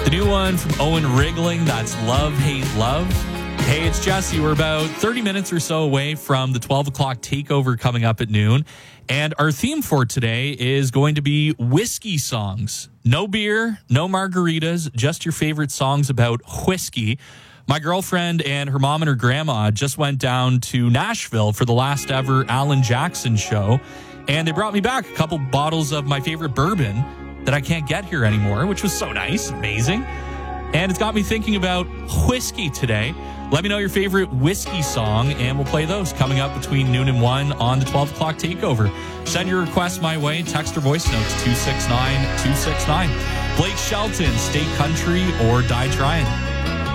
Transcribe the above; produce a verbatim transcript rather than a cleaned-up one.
The new one from Owen Rigling, that's Love, Hate, Love. Hey, it's Jesse. We're about thirty minutes or so away from the twelve o'clock takeover coming up at noon. And our theme for today is going to be whiskey songs. No beer, no margaritas, just your favorite songs about whiskey. My girlfriend and her mom and her grandma just went down to Nashville for the last ever Alan Jackson show. And they brought me back a couple bottles of my favorite bourbon that I can't get here anymore, which was so nice, amazing. And it's got me thinking about whiskey today. Let me know your favorite whiskey song, and we'll play those coming up between noon and one on the twelve o'clock takeover. Send your requests my way. Text or voice notes two six nine two six nine. Blake Shelton, State Country or Die Trying.